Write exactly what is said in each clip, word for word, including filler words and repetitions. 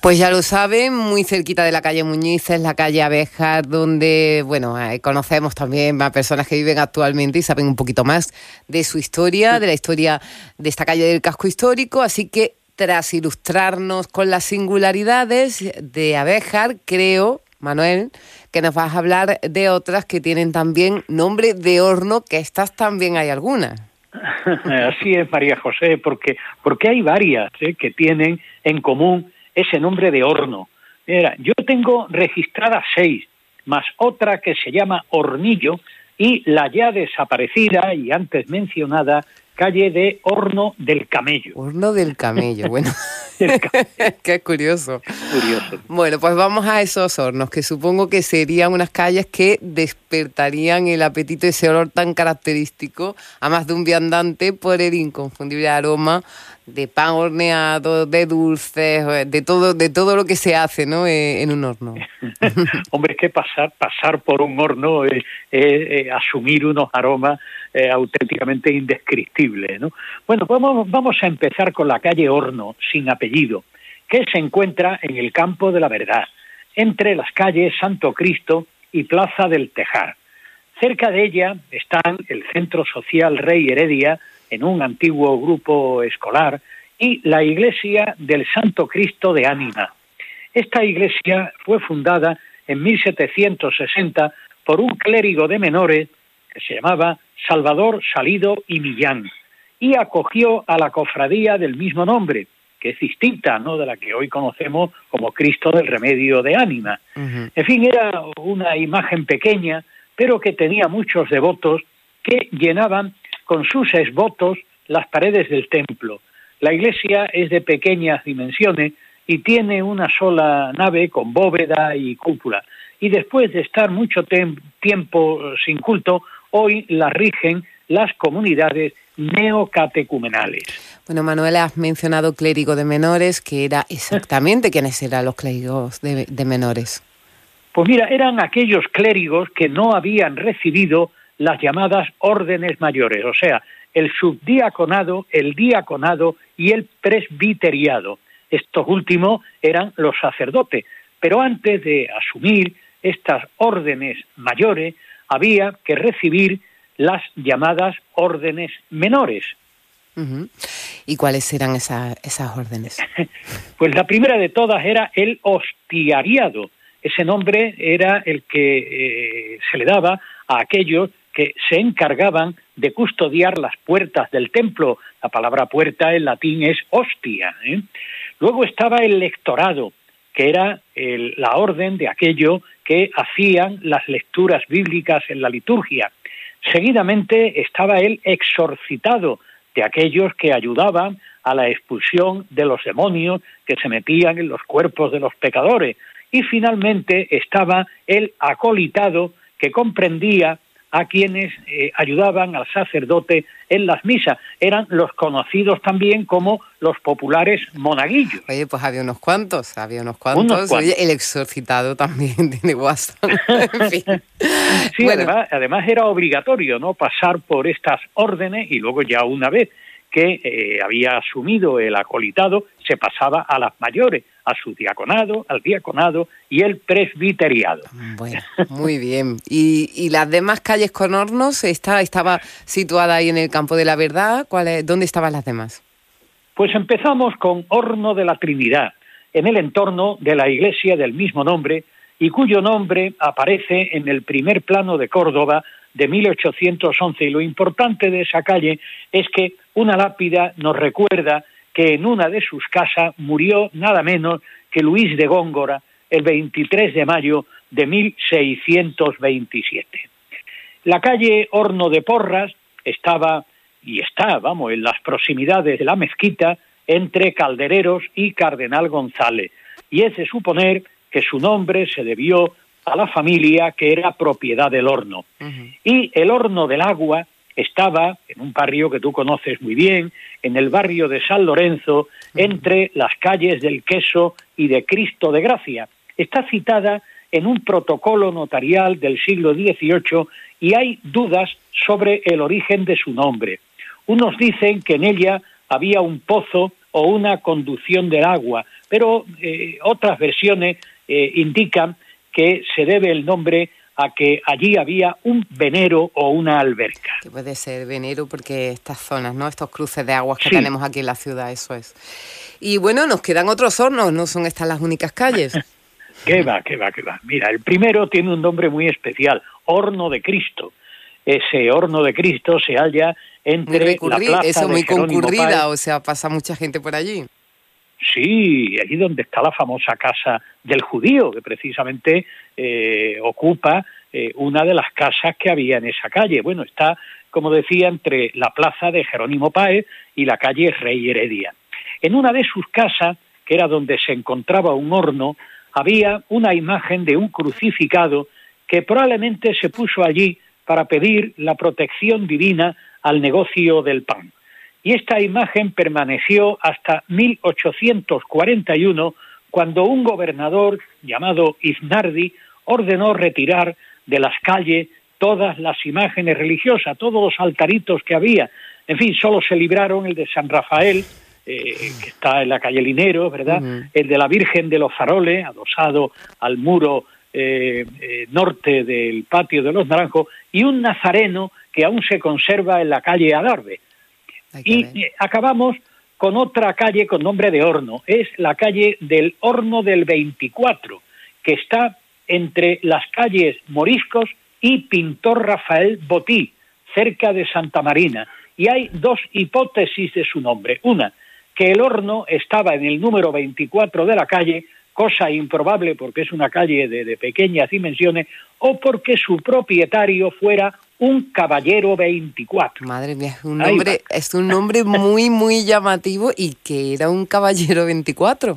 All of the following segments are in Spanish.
Pues ya lo saben, muy cerquita de la calle Muñiz es la calle Abéjar, donde, bueno, eh, conocemos también a personas que viven actualmente y saben un poquito más de su historia, de la historia de esta calle del casco histórico. Así que, tras ilustrarnos con las singularidades de Abéjar, creo, Manuel, que nos vas a hablar de otras que tienen también nombre de horno, que estas también hay algunas. Así es, María José, porque, porque hay varias eh, que tienen en común ese nombre de horno. Mira, yo tengo registradas seis, más otra que se llama Hornillo, y la ya desaparecida y antes mencionada calle de Horno del Camello. Horno del Camello, bueno, qué curioso. Curioso. Bueno, pues vamos a esos hornos, que supongo que serían unas calles que despertarían el apetito, ese olor tan característico a más de un viandante por el inconfundible aroma de pan horneado, de dulces, de todo, de todo lo que se hace, ¿no?, eh, en un horno. Hombre, es que pasar, pasar por un horno es, es, es asumir unos aromas eh, auténticamente indescriptibles, ¿no? Bueno, pues vamos, vamos a empezar con la calle Horno, sin apellido, que se encuentra en el Campo de la Verdad, entre las calles Santo Cristo y Plaza del Tejar. Cerca de ella están el Centro Social Rey Heredia, en un antiguo grupo escolar, y la iglesia del Santo Cristo de Ánima. Esta iglesia fue fundada en mil setecientos sesenta por un clérigo de menores que se llamaba Salvador Salido y Millán, y acogió a la cofradía del mismo nombre, que es distinta, ¿no?, de la que hoy conocemos como Cristo del Remedio de Ánima. Uh-huh. En fin, era una imagen pequeña, pero que tenía muchos devotos que llenaban con sus esvotos las paredes del templo. La iglesia es de pequeñas dimensiones y tiene una sola nave con bóveda y cúpula. Y después de estar mucho tem- tiempo sin culto, hoy la rigen las comunidades neocatecumenales. Bueno, Manuel, has mencionado clérigo de menores, que era exactamente quiénes eran los clérigos de, de menores. Pues mira, eran aquellos clérigos que no habían recibido las llamadas órdenes mayores, o sea, el subdiaconado, el diaconado y el presbiteriado. Estos últimos eran los sacerdotes, pero antes de asumir estas órdenes mayores, había que recibir las llamadas órdenes menores. Uh-huh. ¿Y cuáles eran esa, esas órdenes? Pues la primera de todas era el hostiariado. Ese nombre era el que eh, se le daba a aquellos que se encargaban de custodiar las puertas del templo. La palabra puerta en latín es hostia, ¿eh? Luego estaba el lectorado, que era el, la orden de aquello que hacían las lecturas bíblicas en la liturgia. Seguidamente estaba el exorcitado, de aquellos que ayudaban a la expulsión de los demonios que se metían en los cuerpos de los pecadores. Y finalmente estaba el acolitado, que comprendía a quienes eh, ayudaban al sacerdote en las misas. Eran los conocidos también como los populares monaguillos. Oye, pues había unos cuantos, había unos cuantos. Unos cuantos. Oye, el exorcitado también tiene guasa. En fin. Sí, bueno. además, además era obligatorio, ¿no?, pasar por estas órdenes, y luego ya una vez que eh, había asumido el acolitado, se pasaba a las mayores, a su diaconado, al diaconado y el presbiteriado. Bueno, muy bien. ¿Y, y las demás calles con hornos? ¿Está, estaba situada ahí en el Campo de la Verdad? ¿Cuál es, ¿Dónde estaban las demás? Pues empezamos con Horno de la Trinidad, en el entorno de la iglesia del mismo nombre, y cuyo nombre aparece en el primer plano de Córdoba de mil ochocientos once. Y lo importante de esa calle es que una lápida nos recuerda que en una de sus casas murió nada menos que Luis de Góngora el veintitrés de mayo de mil seiscientos veintisiete. La calle Horno de Porras estaba, y está, vamos, en las proximidades de la mezquita, entre Caldereros y Cardenal González, y es de suponer que su nombre se debió a la familia que era propiedad del horno. Uh-huh. Y el Horno del Agua estaba en un barrio que tú conoces muy bien, en el barrio de San Lorenzo, entre las calles del Queso y de Cristo de Gracia. Está citada en un protocolo notarial del siglo dieciocho y hay dudas sobre el origen de su nombre. Unos dicen que en ella había un pozo o una conducción del agua, pero eh, otras versiones eh, indican que se debe el nombre a que allí había un venero o una alberca. Que puede ser venero porque estas zonas, ¿no? Estos cruces de aguas que sí. tenemos aquí en la ciudad, eso es. Y bueno, nos quedan otros hornos, no son estas las únicas calles. ¿Qué va, qué va, qué va? Mira, el primero tiene un nombre muy especial, Horno de Cristo. Ese Horno de Cristo se halla entre la plaza eso de muy Jerónimo concurrida, Páez. O sea, pasa mucha gente por allí. Sí, allí donde está la famosa casa del judío, que precisamente eh, ocupa eh, una de las casas que había en esa calle. Bueno, está, como decía, entre la plaza de Jerónimo Páez y la calle Rey Heredia. En una de sus casas, que era donde se encontraba un horno, había una imagen de un crucificado que probablemente se puso allí para pedir la protección divina al negocio del pan. Y esta imagen permaneció hasta mil ochocientos cuarenta y uno, cuando un gobernador llamado Iznardi ordenó retirar de las calles todas las imágenes religiosas, todos los altaritos que había. En fin, solo se libraron el de San Rafael, eh, que está en la calle Linero, ¿verdad? Uh-huh. El de la Virgen de los Faroles, adosado al muro eh, eh, norte del patio de los Naranjos, y un nazareno que aún se conserva en la calle Adarve. Y eh, acabamos con otra calle con nombre de Horno, es la calle del Horno del veinticuatro, que está entre las calles Moriscos y Pintor Rafael Botí, cerca de Santa Marina. Y hay dos hipótesis de su nombre. Una, que el horno estaba en el número veinticuatro de la calle, cosa improbable porque es una calle de, de pequeñas dimensiones, o porque su propietario fuera un caballero veinticuatro. Madre mía, es un nombre, es un nombre muy, muy llamativo. ¿Y que era un caballero veinticuatro?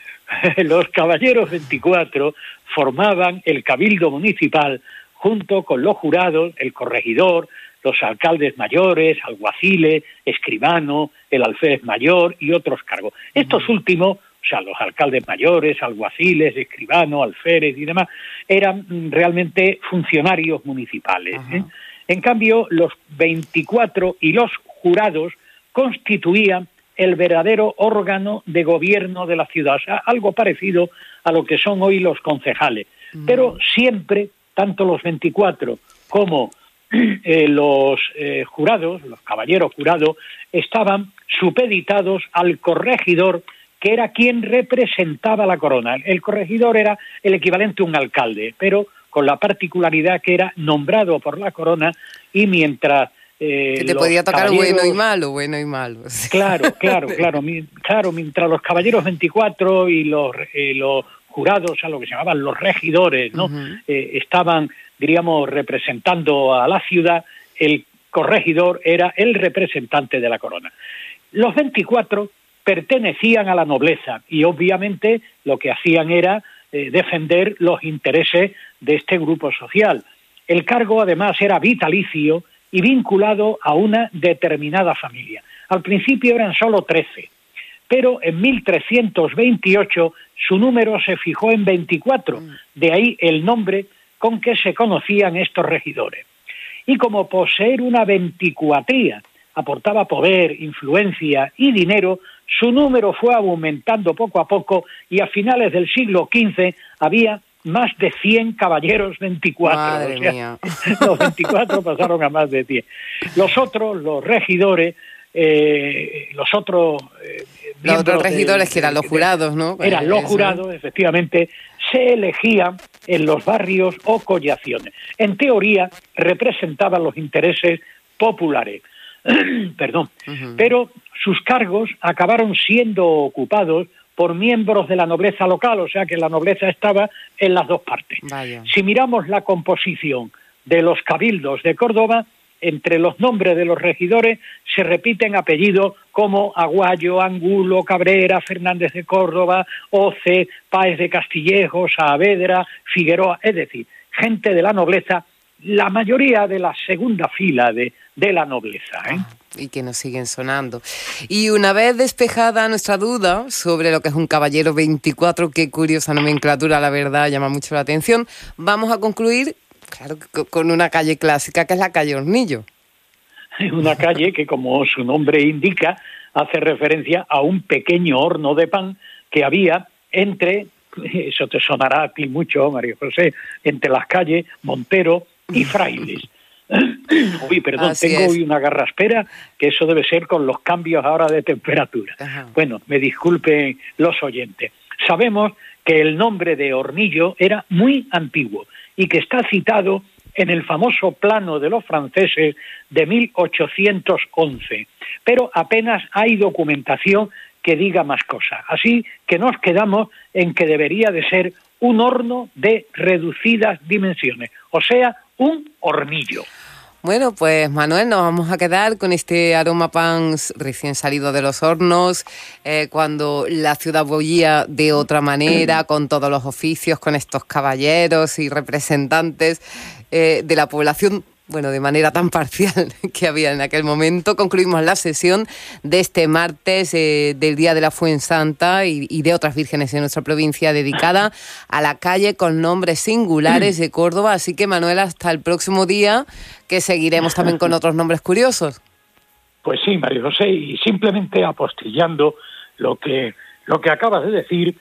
Los caballeros veinticuatro formaban el cabildo municipal junto con los jurados, el corregidor, los alcaldes mayores, alguaciles, escribano, el alférez mayor y otros cargos. Estos uh-huh. últimos, o sea, los alcaldes mayores, alguaciles, escribano, alférez y demás, eran realmente funcionarios municipales. Uh-huh. ¿eh? En cambio, los veinticuatro y los jurados constituían el verdadero órgano de gobierno de la ciudad, o sea, algo parecido a lo que son hoy los concejales. Uh-huh. Pero siempre, tanto los veinticuatro como eh, los eh, jurados, los caballeros jurados, estaban supeditados al corregidor, que era quien representaba la corona. El corregidor era el equivalente a un alcalde, pero con la particularidad que era nombrado por la corona, y mientras eh, que te podía tocar bueno y malo, bueno y malo. Claro, claro, claro, mi, claro, mientras los caballeros veinticuatro y los, eh, los jurados, a lo que se llamaban los regidores, ¿no? Uh-huh. eh, estaban, diríamos, representando a la ciudad, el corregidor era el representante de la corona. Los veinticuatro pertenecían a la nobleza y obviamente lo que hacían era eh, defender los intereses de este grupo social. El cargo además era vitalicio y vinculado a una determinada familia. Al principio eran solo trece, pero en mil trescientos veintiocho su número se fijó en veinticuatro, de ahí el nombre con que se conocían estos regidores. Y como poseer una veinticuatría aportaba poder, influencia y dinero, su número fue aumentando poco a poco y a finales del siglo quince había más de cien caballeros veinticuatro. Madre o sea, mía. Los veinticuatro pasaron a más de cien. Los otros, los regidores, eh, los otros... Eh, los otros regidores de, que eran los jurados, ¿no? Eran los jurados, efectivamente, se elegían en los barrios o collaciones. En teoría, representaban los intereses populares. Perdón, uh-huh. Pero sus cargos acabaron siendo ocupados por miembros de la nobleza local, o sea que la nobleza estaba en las dos partes. Vaya. Si miramos la composición de los cabildos de Córdoba, entre los nombres de los regidores se repiten apellidos como Aguayo, Angulo, Cabrera, Fernández de Córdoba, Oce, Páez de Castillejo, Saavedra, Figueroa, es decir, gente de la nobleza, la mayoría de la segunda fila de, de la nobleza, ¿eh? Ah, y que nos siguen sonando. Y una vez despejada nuestra duda sobre lo que es un caballero veinticuatro, qué curiosa nomenclatura, la verdad, llama mucho la atención, vamos a concluir, claro, con una calle clásica, que es la calle Hornillo. Una calle que, como su nombre indica, hace referencia a un pequeño horno de pan que había entre, eso te sonará a ti mucho, María José, entre las calles Montero y Frailes. Uy, perdón, Así tengo es. hoy una garraspera, que eso debe ser con los cambios ahora de temperatura. Ajá. Bueno, me disculpen los oyentes. Sabemos que el nombre de Hornillo era muy antiguo y que está citado en el famoso plano de los franceses de mil ochocientos once, pero apenas hay documentación que diga más cosas. Así que nos quedamos en que debería de ser un horno de reducidas dimensiones, o sea, un hornillo. Bueno, pues Manuel, nos vamos a quedar con este aroma pan recién salido de los hornos, eh, cuando la ciudad bollía de otra manera, con todos los oficios, con estos caballeros y representantes eh, de la población, bueno, de manera tan parcial que había en aquel momento. Concluimos la sesión de este martes eh, del Día de la Fuensanta y, y de otras vírgenes en nuestra provincia, dedicada a la calle con nombres singulares de Córdoba. Así que, Manuel, hasta el próximo día, que seguiremos también con otros nombres curiosos. Pues sí, María José, y simplemente apostillando lo que, lo que acabas de decir,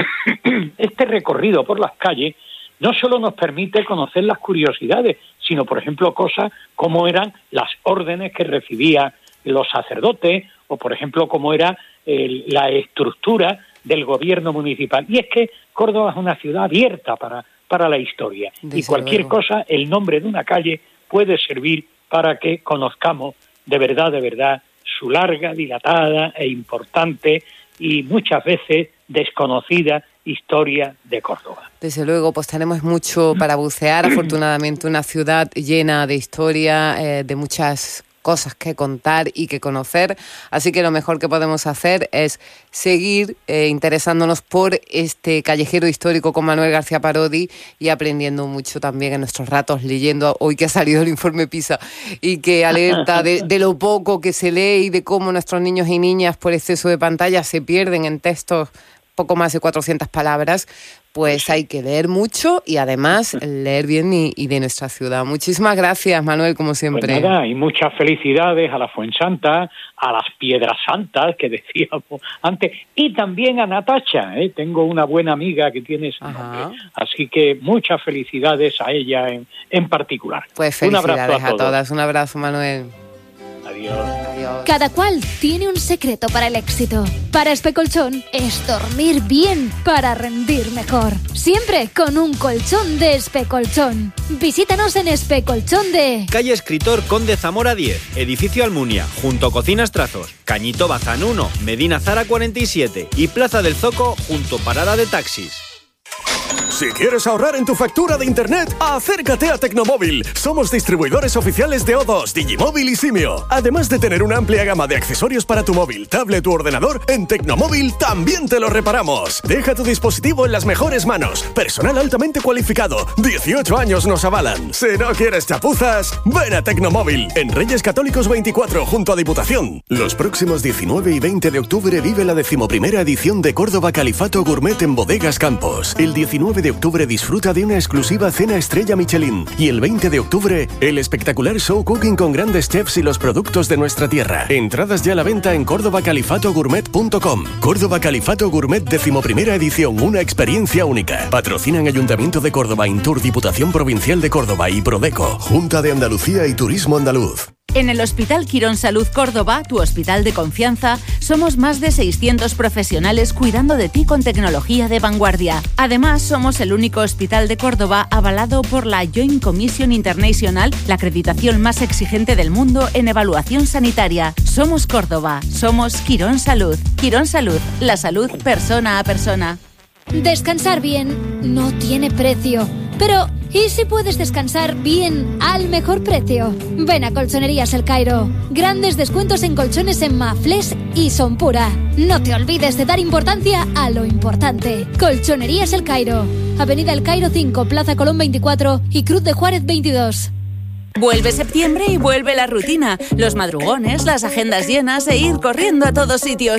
este recorrido por las calles no solo nos permite conocer las curiosidades, sino, por ejemplo, cosas como eran las órdenes que recibían los sacerdotes, o, por ejemplo, cómo era eh, la estructura del gobierno municipal. Y es que Córdoba es una ciudad abierta para, para la historia. Desde y cualquier luego. cosa, el nombre de una calle puede servir para que conozcamos de verdad, de verdad, su larga, dilatada e importante y muchas veces desconocida historia de Córdoba. Desde luego, pues tenemos mucho para bucear. Afortunadamente, una ciudad llena de historia, eh, de muchas cosas que contar y que conocer. Así que lo mejor que podemos hacer es seguir eh, interesándonos por este callejero histórico con Manuel García Parodi y aprendiendo mucho también en nuestros ratos, leyendo hoy que ha salido el informe PISA y que alerta de, de lo poco que se lee y de cómo nuestros niños y niñas por exceso de pantalla se pierden en textos poco más de cuatrocientas palabras. Pues hay que leer mucho y además leer bien y, y de nuestra ciudad. Muchísimas gracias, Manuel, como siempre. Pues nada, y muchas felicidades a la Fuensanta, a las Piedras Santas, que decíamos antes, y también a Natacha, ¿eh? Tengo una buena amiga que tiene ese Ajá. nombre. Así que muchas felicidades a ella en, en particular. Pues Un felicidades abrazo a, a, todos. todas. Un abrazo, Manuel. Adiós. Adiós. Cada cual tiene un secreto para el éxito. Para Especolchón es dormir bien para rendir mejor. Siempre con un colchón de Especolchón. Visítanos en Especolchón de... Calle Escritor Conde Zamora diez, Edificio Almunia, junto a Cocinas Trazos, Cañito Bazán uno, Medina Zara cuarenta y siete y Plaza del Zoco, junto Parada de Taxis. Si quieres ahorrar en tu factura de internet, acércate a Tecnomóvil. Somos distribuidores oficiales de O dos, Digimóvil y Simio. Además de tener una amplia gama de accesorios para tu móvil, tablet u ordenador, en Tecnomóvil también te lo reparamos. Deja tu dispositivo en las mejores manos. Personal altamente cualificado. dieciocho años nos avalan. Si no quieres chapuzas, ven a Tecnomóvil. En Reyes Católicos veinticuatro, junto a Diputación. Los próximos diecinueve y veinte de octubre vive la decimoprimera edición de Córdoba Califato Gourmet en Bodegas Campos. El diecinueve de octubre disfruta de una exclusiva cena estrella Michelin y el veinte de octubre el espectacular show cooking con grandes chefs y los productos de nuestra tierra. Entradas ya a la venta en córdoba califato gourmet punto com. Córdoba Califato Gourmet decimoprimera edición, una experiencia única. Patrocinan Ayuntamiento de Córdoba, Intur, Diputación Provincial de Córdoba y Prodeco, Junta de Andalucía y Turismo Andaluz. En el Hospital Quirón Salud Córdoba, tu hospital de confianza, somos más de seiscientos profesionales cuidando de ti con tecnología de vanguardia. Además, somos el único hospital de Córdoba avalado por la Joint Commission International, la acreditación más exigente del mundo en evaluación sanitaria. Somos Córdoba, somos Quirón Salud. Quirón Salud, la salud persona a persona. Descansar bien no tiene precio. Pero, ¿y si puedes descansar bien al mejor precio? Ven a Colchonerías El Cairo. Grandes descuentos en colchones en Mafles y Son Pura. No te olvides de dar importancia a lo importante. Colchonerías El Cairo. Avenida El Cairo cinco, Plaza Colón veinticuatro y Cruz de Juárez veintidós. Vuelve septiembre y vuelve la rutina, los madrugones, las agendas llenas e ir corriendo a todos sitios.